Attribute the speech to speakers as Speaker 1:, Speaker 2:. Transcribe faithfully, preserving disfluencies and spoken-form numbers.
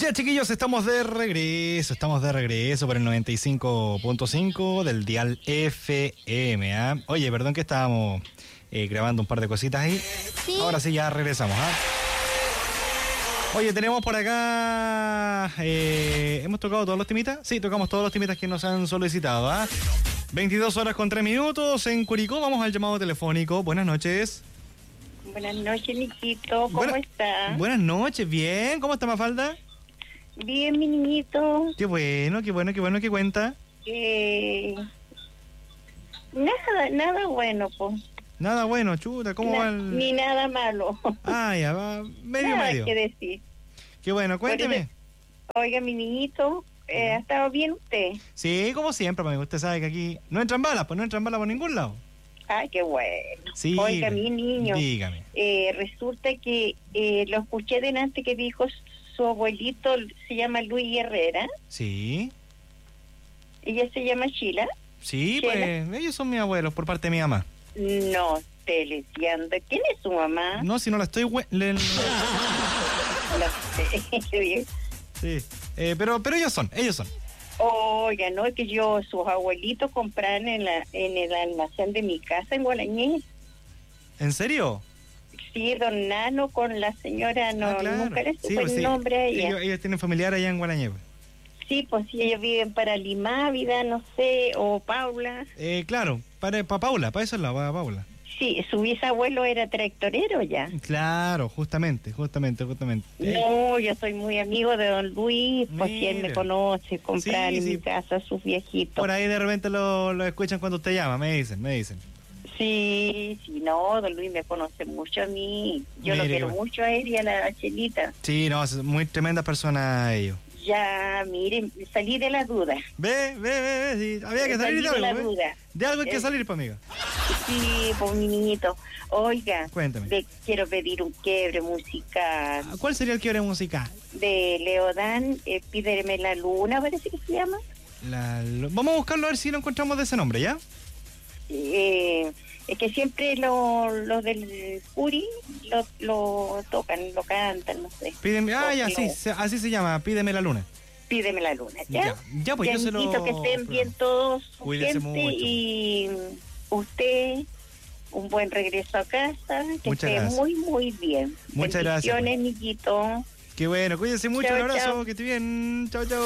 Speaker 1: Ya, chiquillos, estamos de regreso, estamos de regreso por el noventa y cinco punto cinco del dial F M, ¿ah? ¿eh? Oye, perdón que estábamos eh, grabando un par de cositas ahí. ¿Sí? Ahora sí, ya regresamos, ¿ah? ¿eh? Oye, tenemos por acá... Eh, ¿hemos tocado todos los temitas? Sí, tocamos todos los temitas que nos han solicitado, ¿ah? ¿eh? veintidós horas con tres minutos en Curicó. Vamos al llamado telefónico. Buenas noches.
Speaker 2: Buenas noches, Niquito. ¿Cómo
Speaker 1: Buena,
Speaker 2: está?
Speaker 1: Buenas noches, bien. ¿Cómo está Mafalda?
Speaker 2: Bien, mi niñito.
Speaker 1: Qué bueno, qué bueno, qué bueno, ¿qué cuenta?
Speaker 2: Eh, nada, nada bueno, pues.
Speaker 1: Nada bueno, chuta, ¿cómo
Speaker 2: Na,
Speaker 1: va el...?
Speaker 2: Ni nada malo.
Speaker 1: Ah, ya, va medio,
Speaker 2: nada
Speaker 1: medio.
Speaker 2: que decir.
Speaker 1: Qué bueno, cuénteme.
Speaker 2: Eso, oiga, mi niñito, eh, ¿ha estado bien usted?
Speaker 1: Sí, como siempre, amigo. Usted sabe que aquí no entran balas, pues no entran balas por ningún lado.
Speaker 2: Ay, qué bueno.
Speaker 1: Sí,
Speaker 2: oiga, mi niño.
Speaker 1: Dígame.
Speaker 2: Eh, resulta que eh, lo escuché delante que dijo su abuelito, se llama Luis Herrera.
Speaker 1: Sí.
Speaker 2: Ella se llama Sheila.
Speaker 1: Sí,
Speaker 2: Sheila.
Speaker 1: Pues ellos son mis abuelos por parte de mi mamá.
Speaker 2: No, te leseando. ¿Quién es su mamá?
Speaker 1: No, si no la estoy... hue- le-
Speaker 2: No sé.
Speaker 1: Sí, eh, pero, pero ellos son, ellos son.
Speaker 2: Oiga, no, es que yo, sus abuelitos compraron en, la, en el almacén de mi casa en Gualañé.
Speaker 1: ¿En serio?
Speaker 2: Sí, don Nano con la señora, no,
Speaker 1: Ah, claro.
Speaker 2: nunca le supe
Speaker 1: Sí, pues
Speaker 2: el
Speaker 1: sí.
Speaker 2: nombre a ella.
Speaker 1: Ellos, ellos tienen familiar allá en Gualañé.
Speaker 2: Sí, pues sí, ellos viven para Limávida, no sé, o Paula.
Speaker 1: Eh, claro, para, para Paula, para eso es la para Paula.
Speaker 2: Sí, su bisabuelo era tractorero ya.
Speaker 1: Claro, justamente, justamente, justamente.
Speaker 2: No, yo soy muy amigo de don Luis, pues si él me
Speaker 1: Mira.
Speaker 2: conoce, comprar
Speaker 1: Sí,
Speaker 2: en
Speaker 1: sí.
Speaker 2: mi casa sus viejitos.
Speaker 1: Por ahí de repente lo, lo escuchan cuando usted llama, me dicen, me dicen.
Speaker 2: Sí, sí, no, don Luis me conoce mucho a mí. Yo
Speaker 1: Mire,
Speaker 2: lo quiero
Speaker 1: bueno.
Speaker 2: mucho a él y a la Chelita.
Speaker 1: Sí, no, es muy tremenda persona ellos.
Speaker 2: Ya, miren, salí de la duda.
Speaker 1: Ve, ve, ve, ve, sí, había que salir
Speaker 2: Salí
Speaker 1: de
Speaker 2: de la
Speaker 1: algo, ¿ve?
Speaker 2: duda.
Speaker 1: De algo hay que
Speaker 2: Eh,
Speaker 1: salir, pues, amiga.
Speaker 2: Sí, pues mi niñito. Oiga,
Speaker 1: Cuéntame.
Speaker 2: le quiero pedir un quiebre musical
Speaker 1: ¿Cuál sería el quiebre musical?
Speaker 2: de Leodán, eh, Pídeme la Luna, parece que se llama.
Speaker 1: La- lo- vamos a buscarlo a ver si lo encontramos de ese nombre, ¿ya?
Speaker 2: Eh, es que siempre los lo del Curi lo, lo tocan, lo cantan, no sé.
Speaker 1: Pídeme, ah, ya,
Speaker 2: Lo-
Speaker 1: sí, se- así se llama, Pídeme la luna.
Speaker 2: Pídeme la Luna, ¿ya?
Speaker 1: Ya, ya, pues
Speaker 2: Ya,
Speaker 1: yo se lo...
Speaker 2: amiguito, que estén bien todos, su
Speaker 1: Cuídense
Speaker 2: gente,
Speaker 1: mucho.
Speaker 2: y usted, un buen regreso a casa, que
Speaker 1: Muchas
Speaker 2: esté
Speaker 1: gracias.
Speaker 2: muy, muy bien.
Speaker 1: Muchas gracias,
Speaker 2: Bendiciones, Niquito.
Speaker 1: Qué bueno, cuídense mucho,
Speaker 2: Chao,
Speaker 1: un abrazo,
Speaker 2: chao.
Speaker 1: que esté bien, chao, chao.